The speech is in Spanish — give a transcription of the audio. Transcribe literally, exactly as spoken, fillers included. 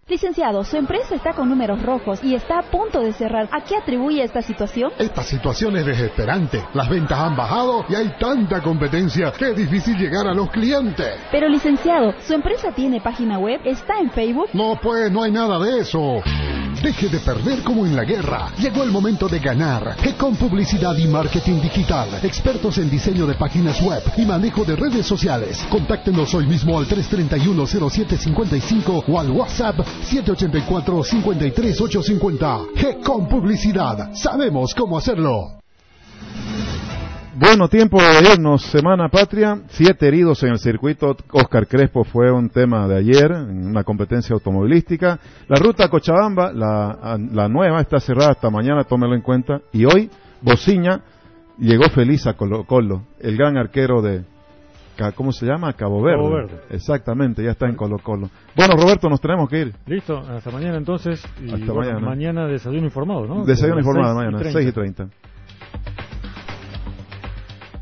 Licenciado, su empresa está con números rojos y está a punto de cerrar. ¿A qué atribuye esta situación? Esta situación es desesperante. Las ventas han bajado y hay tanta competencia que es difícil llegar a los clientes. Pero licenciado, ¿su empresa tiene página web? ¿Está en Facebook? No, pues no hay nada de eso. Deje de perder como en la guerra. Llegó el momento de ganar. G-Com Publicidad y Marketing Digital. Expertos en diseño de páginas web y manejo de redes sociales. Contáctenos hoy mismo al tres tres uno, cero siete cinco cinco o al WhatsApp siete ocho cuatro, cinco tres ocho cinco cero. G-Com Publicidad. Sabemos cómo hacerlo. Bueno, tiempo de irnos, Semana Patria, siete heridos en el circuito Oscar Crespo fue un tema de ayer, en una competencia automovilística. La ruta a Cochabamba, la, la nueva, está cerrada hasta mañana, tómelo en cuenta. Y hoy, Bociña llegó feliz a Colo Colo, el gran arquero de, ¿cómo se llama? Cabo Verde. Cabo Verde. Exactamente, ya está en Colo Colo. Bueno, Roberto, nos tenemos que ir. Listo, hasta mañana entonces. Y hasta bueno, mañana. Mañana desayuno informado, ¿no? Desayuno informado mañana, seis y treinta.